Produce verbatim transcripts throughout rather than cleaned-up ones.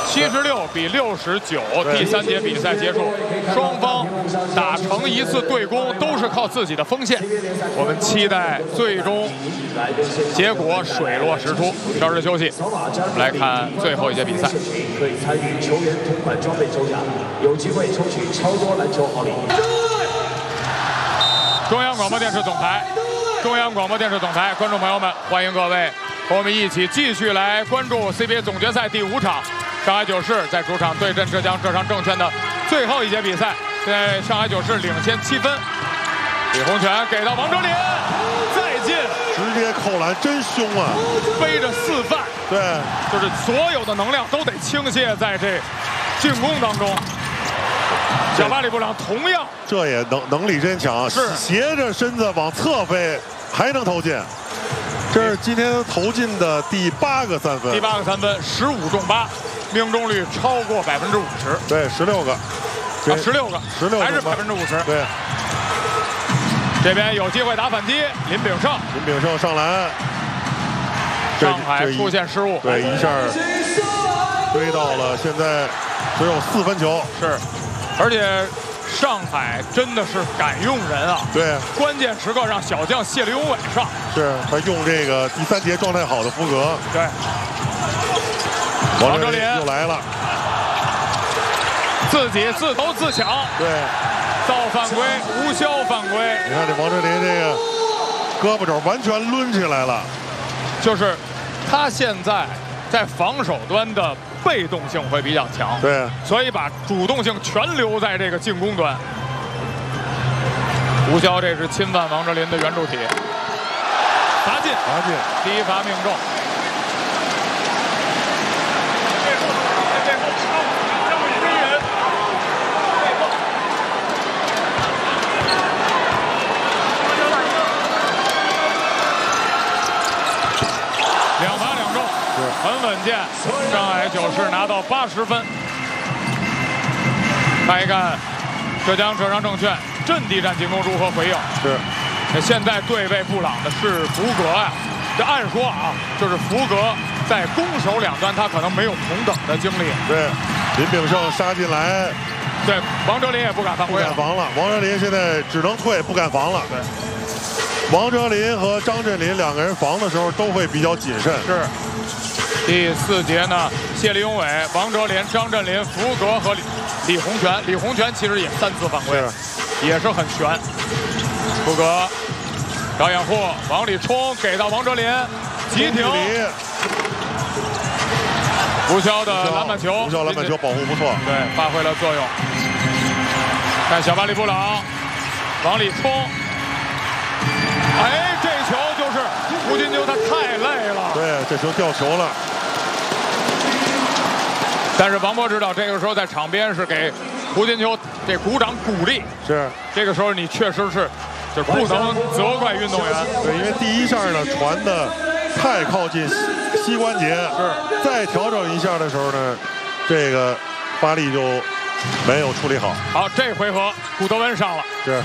七十六比六十九，第三节比赛结束，双方打成一次对攻都是靠自己的锋线。我们期待最终结果水落石出。稍事休息，我们来看最后一节比赛。 可以参与球员同款装备抽奖，有机会抽取超多篮球好礼。 中央广播电视总台，中央广播电视总台，观众朋友们，欢迎各位和我们一起继续来关注 C B A 总决赛第五场，上海九世在主场对阵浙江浙商证券的最后一节比赛。现在上海九世领先七分，李洪权给到王哲林，再进， 直接扣篮，真凶啊！ 背着四犯， 对， 就是所有的能量都得倾泻在这进攻当中。小巴里布朗同样， 这也能能力真强， 是斜着身子往侧飞，还能投进。这是今天投进的第八个三分， 第八个三分，十五中八，命中率超过百分之五十。 对，十六个， 啊，十六个， 十六还是百分之五十。 对， 这边有机会打反击，林炳胜， 林炳胜上篮， 上海出现失误， 对，一下追到了，现在只有四分球， 是，而且上海真的是敢用人啊！ 对， 关键时刻让小将谢立永伟上， 是他用这个第三节状态好的福格， 对， 王哲林又来了， 自己自投自抢， 对， 造犯规，无效犯规。 你看这王哲林这个胳膊肘完全抡起来了， 就是他现在在防守端的被动性会比较强， 对， 所以把主动性全留在这个进攻端。吴骁这是侵犯王哲林的圆柱体，罚进， 罚进， 第一罚命中。两罚两中，很稳健。上海九世拿到八十分。看一看浙江浙商证券阵地战进攻如何回应？ 是。 现在对位布朗的是福格呀。这按说啊，就是福格在攻守两端他可能没有同等的经历。 对，林炳胜杀进来。 对，王哲林也不敢犯规了。 不敢防了，王哲林现在只能退，不敢防了。 对。 王哲林和张镇麟两个人防的时候都会比较谨慎。 是。第四节呢，谢立永伟、王哲林、张镇麟、福格和李李洪权。李洪权其实也三次犯规，也是很悬。福格找掩护，往里冲，给到王哲林，急停。吴骁的篮板球， 吴骁篮板球保护不错， 对，发挥了作用。看小巴里布朗往里冲。哎，这球就是胡金秋，他太累了。 对，这球掉球了。 但是王波指导这个时候在场边是给胡金秋这鼓掌鼓励。 是， 这个时候你确实是就是不能责怪运动员。 对，因为第一下呢传的太靠近膝关节， 是再调整一下的时候呢，这个发力就没有处理好。 好，这回合古德温上了。 是。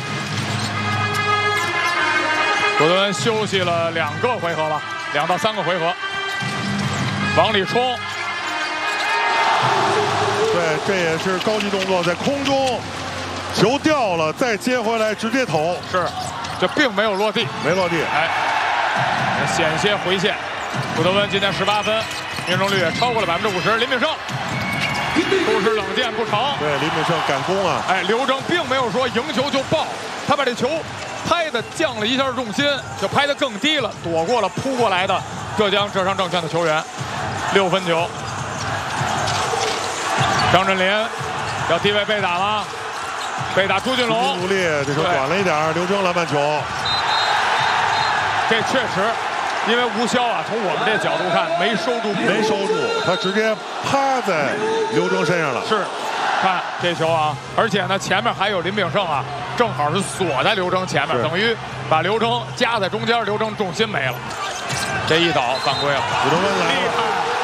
古德温休息了两个回合吧，两到三个回合，往里冲。 对，这也是高级动作，在空中，球掉了再接回来直接投。 是，这并没有落地， 没落地。 哎，险些回线。古德温今天十八分，命中率也超过了百分之五十。林炳胜不失冷箭不成。 对，林炳胜赶攻啊！ 哎，刘铮并没有说赢球就爆，他把这球拍的降了一下重心，就拍得更低了，躲过了扑过来的浙江浙商证券的球员。六分球，张镇麟要低位被打吗？被打朱俊龙， 努力，这球短了一点，刘铮篮板球。 这确实，因为吴骁啊，从我们这角度看没收住， 没收住，他直接趴在刘铮身上了。 是。看这球啊，而且呢，前面还有林炳胜啊，正好是锁在刘铮前面，等于把刘铮夹在中间，刘铮重心没了。这一倒犯规了， 古德温来了，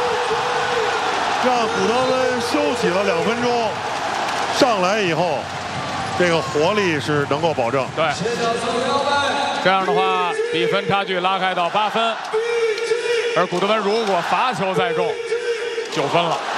让古德温休息了两分钟，上来以后，这个活力是能够保证。 对，这样的话，比分差距拉开到八分，而古德温如果罚球再中，九分了。